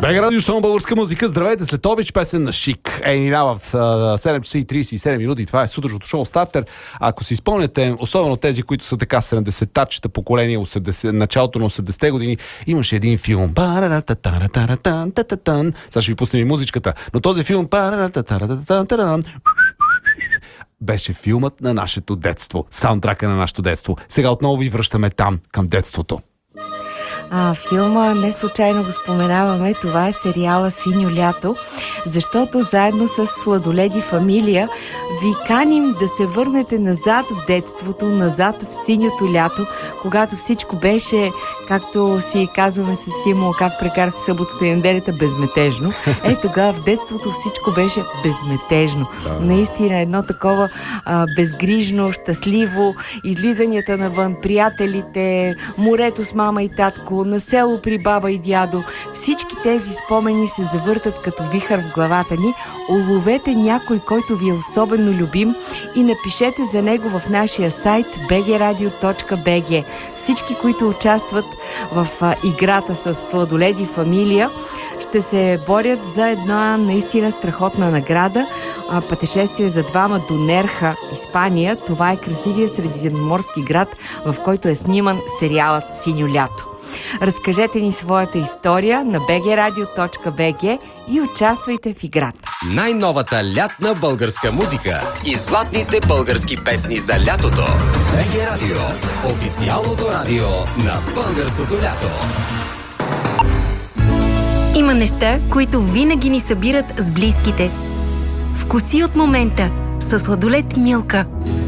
БГ Радио, само българска музика. Здравейте, след обич песен на Шик. Нина в 7 часа и 37 минути. Това е сутрешното шоу Стартер. Ако си спомняте, особено тези, които са така 70-тачета поколение, 80, началото на 80-те години, имаше един филм. Сега ще ви пуснем и музичката. Но този филм беше филмът на нашето детство. Саундтрака на нашето детство. Сега отново ви връщаме там, към детството. Филма не случайно го споменаваме, това е сериала Синьо лято, защото заедно с Сладоледи фамилия ви каним да се върнете назад в детството, назад в синьото лято, когато всичко беше, както си казваме с Симо, как прекарахте съботата и неделята, безметежно. Тогава в детството всичко беше безметежно. Наистина едно такова безгрижно, щастливо, излизанията навън, приятелите, морето с мама и татко, на село при баба и дядо. Всички тези спомени се завъртат като вихър в главата ни. Уловете някой, който ви е особено любим и напишете за него в нашия сайт bgradio.bg. Всички, които участват в играта с Сладоледи фамилия, ще се борят за една наистина страхотна награда. Пътешествие за двама до Нерха, Испания. Това е красивия средиземноморски град, в който е сниман сериалът Синьо лято. Разкажете ни своята история на bgradio.bg и участвайте в играта. Най-новата лятна българска музика и златните български песни за лятото. БГ Радио. Официалното радио на българското лято. Има неща, които винаги ни събират с близките. Вкуси от момента със сладолед Милка.